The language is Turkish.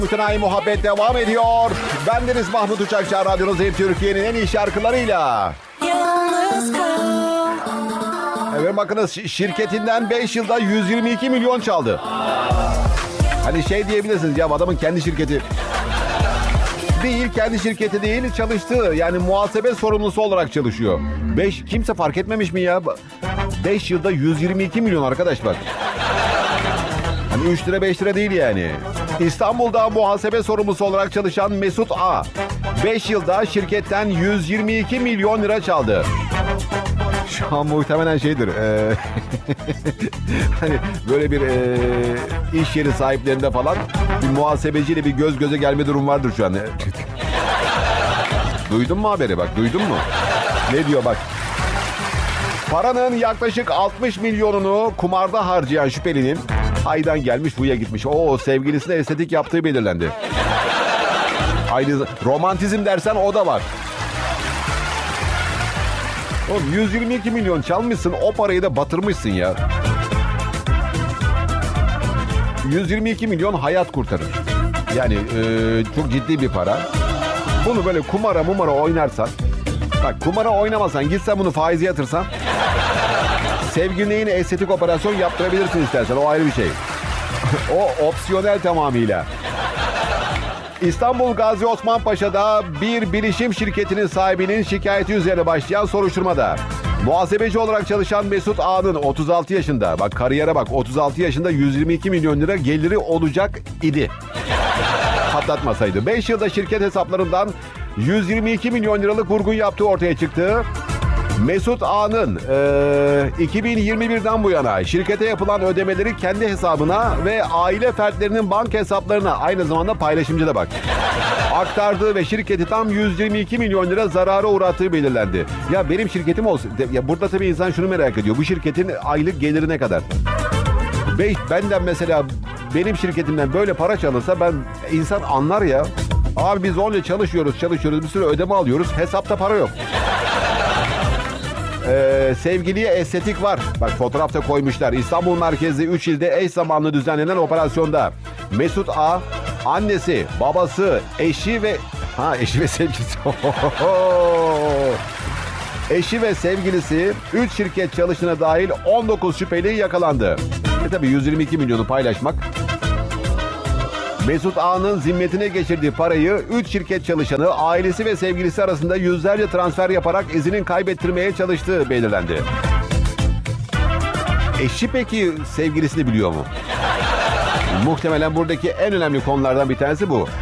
Mütenayi muhabbet devam ediyor. Bendeniz Mahmut Uçakçı, radyonuz Türkiye'nin en iyi şarkılarıyla. Yalnız kal. Evet, bakınız, şirketinden 5 yılda 122 milyon çaldı. Hani şey diyebilirsiniz, ya adamın kendi şirketi. Değil, kendi şirketi değil, çalıştığı, yani muhasebe sorumlusu olarak çalışıyor. Kimse fark etmemiş mi ya? 5 yılda 122 milyon arkadaş bak. Hani 3 lira 5 lira değil yani. İstanbul'da muhasebe sorumlusu olarak çalışan Mesut A. 5 yılda şirketten 122 milyon lira çaldı. Şu an muhtemelen şeydir. Hani böyle bir iş yeri sahiplerinde falan bir muhasebeciyle bir göz göze gelme durum vardır şu an. Duydun mu haberi, bak duydun mu? Ne diyor bak. Paranın yaklaşık 60 milyonunu kumarda harcayan şüphelinin haydan gelmiş huya gitmiş. O sevgilisine estetik yaptığı belirlendi. Aynı romantizm dersen o da var. Oğlum 122 milyon çalmışsın, o parayı da batırmışsın ya. 122 milyon hayat kurtarır. Yani çok ciddi bir para. Bunu böyle kumara oynarsan, bak kumara oynamasan, gitsen bunu faize yatırsan, sevgiline yine estetik operasyon yaptırabilirsin istersen, o ayrı bir şey. O opsiyonel tamamıyla. İstanbul Gazi Osman Paşa'da bir bilişim şirketinin sahibinin şikayeti üzerine başlayan soruşturmada muhasebeci olarak çalışan Mesut A'nın 36 yaşında, bak kariyere bak, 36 yaşında 122 milyon lira geliri olacak idi. Patlatmasaydı. 5 yılda şirket hesaplarından 122 milyon liralık vurgun yaptığı ortaya çıktı. Mesut A'nın 2021'den bu yana şirkete yapılan ödemeleri kendi hesabına ve aile fertlerinin banka hesaplarına, aynı zamanda paylaşımcı da bak, aktardığı ve şirketi tam 122 milyon lira zarara uğrattığı belirlendi. Ya benim şirketim olsun. Ya burada tabii insan şunu merak ediyor. Bu şirketin aylık geliri ne kadar? Benden mesela, benim şirketimden böyle para çalınsa insan anlar ya. Abi biz onunla çalışıyoruz, bir sürü ödeme alıyoruz, hesapta para yok. Sevgiliye estetik var. Bak fotoğrafta koymuşlar. İstanbul merkezli 3 ilde eş zamanlı düzenlenen operasyonda Mesut A, annesi, babası, eşi ve sevgilisi. Eşi ve sevgilisi 3 şirket çalışanına dahil 19 şüpheli yakalandı. Tabii 122 milyonu paylaşmak. Mesut A'nın zimmetine geçirdiği parayı 3 şirket çalışanı, ailesi ve sevgilisi arasında yüzlerce transfer yaparak izinin kaybettirmeye çalıştığı belirlendi. Eşi peki sevgilisini biliyor mu? Muhtemelen buradaki en önemli konulardan bir tanesi bu.